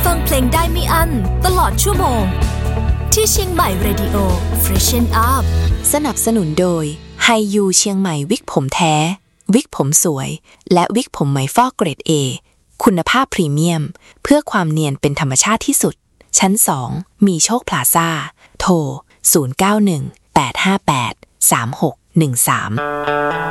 ฟังเพลงได้ไม่อั้นตลอดชั่วโมงที่เชียงใหม่เรดิโอ Freshen Up สนับสนุนโดยไฮยูเชียงใหม่วิกผมแท้วิกผมสวยและวิกผมไหมฟอกเกรด A คุณภาพพรีเมียมเพื่อความเนียนเป็นธรรมชาติที่สุดชั้น2มีโชคพลาซ่าโทร0918583613